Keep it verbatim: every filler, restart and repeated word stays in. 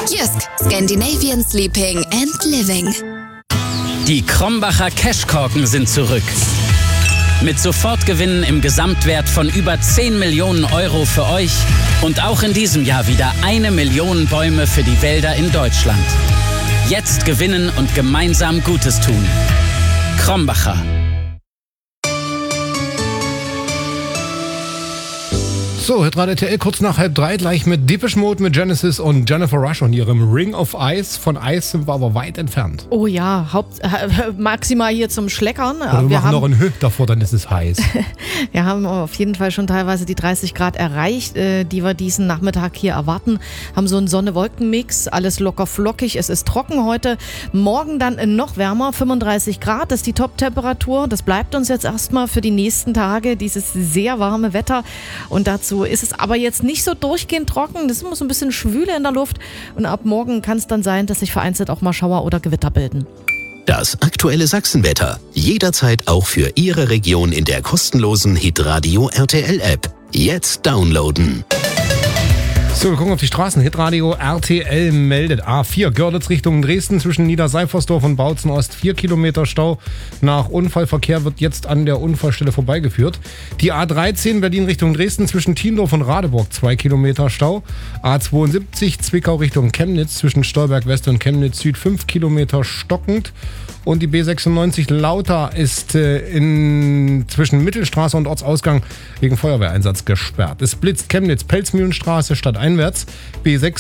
Jysk, Scandinavian Sleeping and Living. Die Krombacher Cashkorken sind zurück. Mit Sofortgewinnen im Gesamtwert von über zehn Millionen Euro für euch und auch in diesem Jahr wieder eine Million Bäume für die Wälder in Deutschland. Jetzt gewinnen und gemeinsam Gutes tun. Krombacher. So, Hitradio R T L kurz nach halb drei, gleich mit Depeche Mode, mit Genesis und Jennifer Rush und ihrem Ring of Ice. Von Eis sind wir aber weit entfernt. Oh ja, Haupt, äh, maximal hier zum Schleckern. Oder wir, wir machen haben, noch einen Höhe davor, dann ist es heiß. Wir haben auf jeden Fall schon teilweise die dreißig Grad erreicht, äh, die wir diesen Nachmittag hier erwarten. Haben so einen Sonne-Wolken-Mix, alles locker flockig. Es ist trocken heute. Morgen dann noch wärmer, fünfunddreißig Grad, das ist die Top-Temperatur. Das bleibt uns jetzt erstmal für die nächsten Tage, dieses sehr warme Wetter. Und dazu ist es aber jetzt nicht so durchgehend trocken. Das ist immer so ein bisschen Schwüle in der Luft. Und ab morgen kann es dann sein, dass sich vereinzelt auch mal Schauer oder Gewitter bilden. Das aktuelle Sachsenwetter. Jederzeit auch für Ihre Region in der kostenlosen Hitradio R T L App. Jetzt downloaden. So, wir gucken auf die Straßen. Hitradio R T L meldet A vier Görlitz Richtung Dresden zwischen Niederseifersdorf und Bautzen Ost. vier Kilometer Stau. Nach Unfallverkehr wird jetzt an der Unfallstelle vorbeigeführt. Die A dreizehn Berlin Richtung Dresden zwischen Tiendorf und Radeburg. zwei Kilometer Stau. A zweiundsiebzig Zwickau Richtung Chemnitz zwischen Stolberg West und Chemnitz Süd. fünf Kilometer stockend. Und die B sechsundneunzig Lauter ist äh, in, zwischen Mittelstraße und Ortsausgang wegen Feuerwehreinsatz gesperrt. Es blitzt Chemnitz, Pelzmühlenstraße stadteinwärts. B sechs